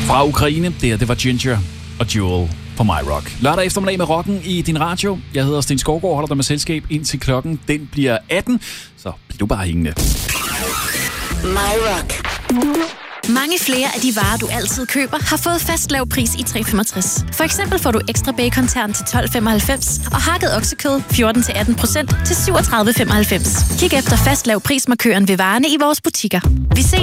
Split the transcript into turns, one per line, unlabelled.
Fra Ukraine, det var Ginger og Jewel på My Rock. Lørdag eftermiddag med rocken i din radio. Jeg hedder Sten Skovgaard, holder dig med selskab indtil klokken. Den bliver 18, så bliv du bare hængende.
My Rock.
Mange flere af de varer, du altid køber, har fået fast lav pris i 365. For eksempel får du ekstra bacon-tern til 12,95 og hakket oksekød 14-18% til 37,95. Kig efter fast lav prismarkøren ved varerne i vores butikker. Vi ses